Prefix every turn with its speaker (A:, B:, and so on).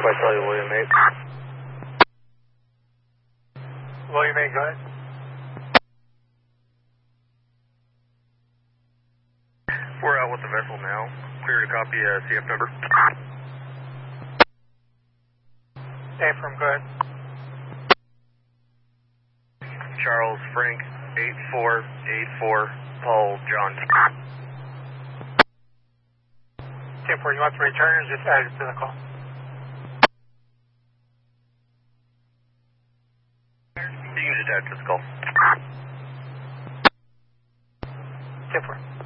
A: Quite tell you, William 8.
B: William 8, go ahead.
A: We're out with the vessel now. Clear to copy CF number.
B: Affirm, go ahead.
A: Charles Frank 8484 Paul John.
B: 10-4, you want to return or just add it to the call?
A: You can just add to the call.
B: 10-4.